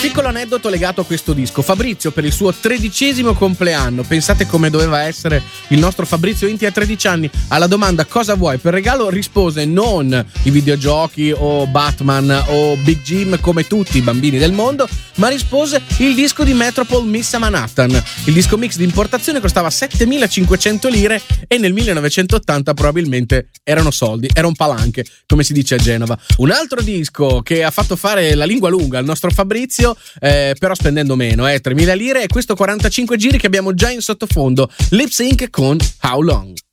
Piccolo aneddoto legato a questo disco. Fabrizio, per il suo 13° compleanno, pensate come doveva essere il nostro Fabrizio Inti a 13 anni, alla domanda cosa vuoi per regalo rispose non i videogiochi o Batman o Big Jim come tutti i bambini del mondo, ma rispose il disco di Metropole Miss a Manhattan. Il disco mix di importazione costava 7.500 lire e nel 1980 probabilmente erano soldi, era un palanche, come si dice a Genova. Un altro disco che ha fatto fare la lingua lunga al nostro Fabrizio, però spendendo meno, 3.000 lire, e questo 45 giri che abbiamo già in sottofondo, Lip Sync con How Long.